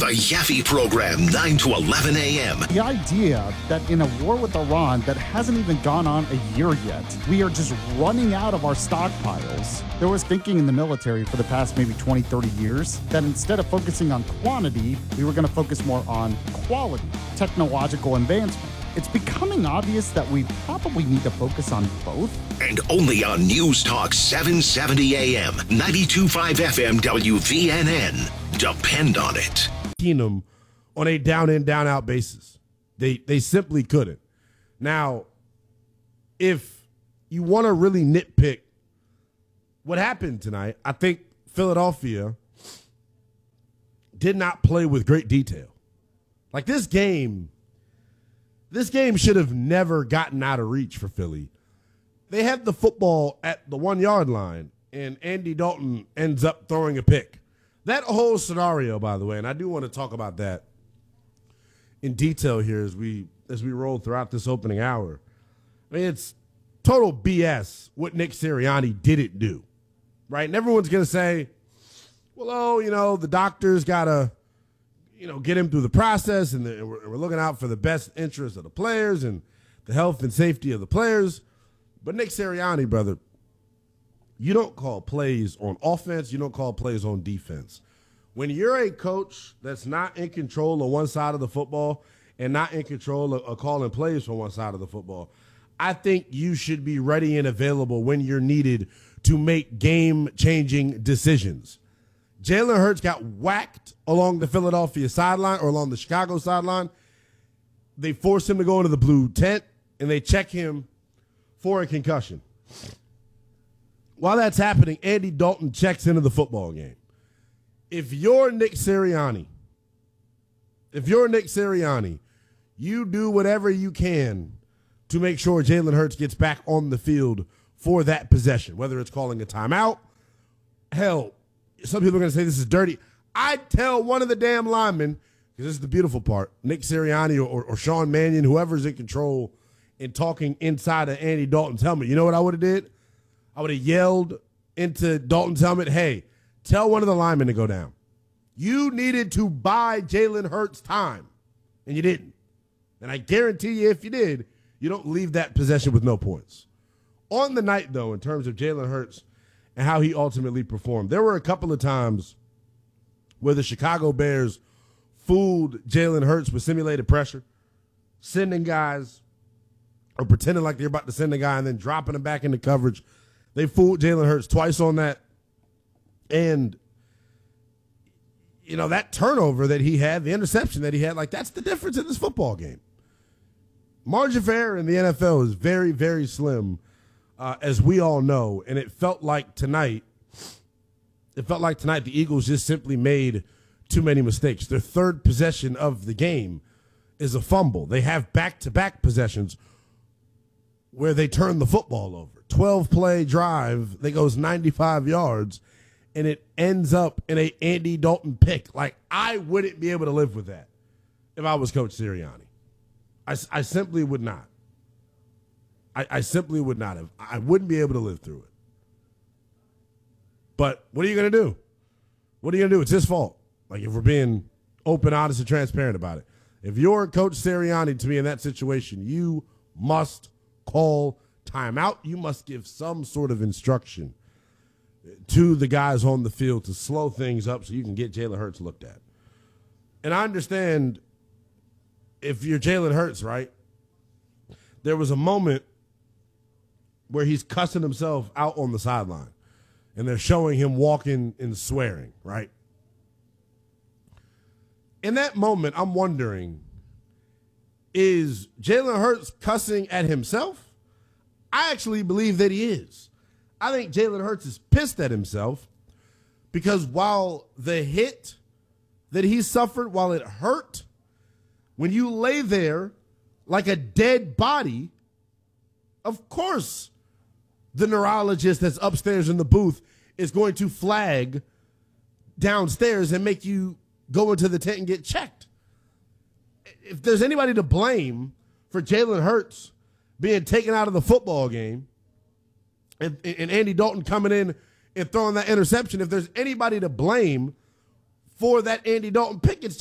The Yaffe Program, 9 to 11 a.m. The idea that in a war with Iran that hasn't even gone on a year yet, we are just running out of our stockpiles. There was thinking in the military for the past maybe 20, 30 years that instead of focusing on quantity, we were going to focus more on quality, technological advancement. It's becoming obvious that we probably need to focus on both. And only on News Talk 770 AM, 92.5 FM WVNN. Depend on it. Them on a down-in, down-out basis. They simply couldn't. Now, if you want to really nitpick what happened tonight, I think Philadelphia did not play with great detail. Like this game should have never gotten out of reach for Philly. They had the football at the 1 yard line, and Andy Dalton ends up throwing a pick. That whole scenario, by the way, and I do want to talk about that in detail here as we roll throughout this opening hour. I mean, it's total BS what Nick Sirianni didn't do, right? And everyone's going to say, well, the doctors got to, get him through the process, and we're looking out for the best interest of the players and the health and safety of the players. But Nick Sirianni, brother, you don't call plays on offense. You don't call plays on defense. When you're a coach that's not in control of one side of the football and not in control of calling plays from one side of the football, I think you should be ready and available when you're needed to make game-changing decisions. Jalen Hurts got whacked along the Philadelphia sideline or along the Chicago sideline. They forced him to go into the blue tent, and they check him for a concussion. While that's happening, Andy Dalton checks into the football game. If you're Nick Sirianni, you do whatever you can to make sure Jalen Hurts gets back on the field for that possession, whether it's calling a timeout. Hell, some people are going to say this is dirty. I'd tell one of the damn linemen, because this is the beautiful part, Nick Sirianni or Sean Mannion, whoever's in control and talking inside of Andy Dalton's helmet. You know what I would have did? I would have yelled into Dalton's helmet, hey, tell one of the linemen to go down. You needed to buy Jalen Hurts time, and you didn't. And I guarantee you if you did, you don't leave that possession with no points. On the night, though, in terms of Jalen Hurts and how he ultimately performed, there were a couple of times where the Chicago Bears fooled Jalen Hurts with simulated pressure, sending guys or pretending like they're about to send a guy and then dropping him back into coverage. They fooled Jalen Hurts twice on that. And, that turnover that he had, the interception that he had, that's the difference in this football game. Margin for error in the NFL is very, very slim, as we all know. And it felt like tonight the Eagles just simply made too many mistakes. Their third possession of the game is a fumble. They have back-to-back possessions where they turn the football over. 12-play drive that goes 95 yards, and it ends up in a Andy Dalton pick. I wouldn't be able to live with that if I was Coach Sirianni. I simply would not. I simply would not have. I wouldn't be able to live through it. But what are you going to do? What are you going to do? It's his fault. If we're being open, honest, and transparent about it. If you're Coach Sirianni to me in that situation, you must call timeout. You must give some sort of instruction to the guys on the field to slow things up so you can get Jalen Hurts looked at. And I understand if you're Jalen Hurts, right? There was a moment where he's cussing himself out on the sideline, and they're showing him walking and swearing, right? In that moment, I'm wondering, is Jalen Hurts cussing at himself? I actually believe that he is. I think Jalen Hurts is pissed at himself because while the hit that he suffered, while it hurt, when you lay there like a dead body, of course the neurologist that's upstairs in the booth is going to flag downstairs and make you go into the tent and get checked. If there's anybody to blame for Jalen Hurts being taken out of the football game and Andy Dalton coming in and throwing that interception, if there's anybody to blame for that Andy Dalton pick, it's